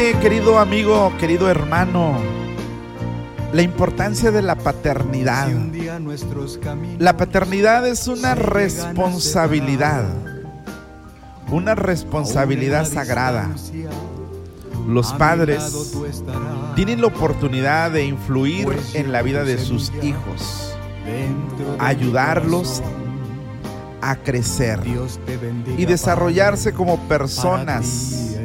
Fíjate, querido amigo, querido hermano, la importancia de la paternidad. La paternidad es una responsabilidad sagrada. Los padres tienen la oportunidad de influir en la vida de sus hijos, ayudarlos a crecer y desarrollarse como personas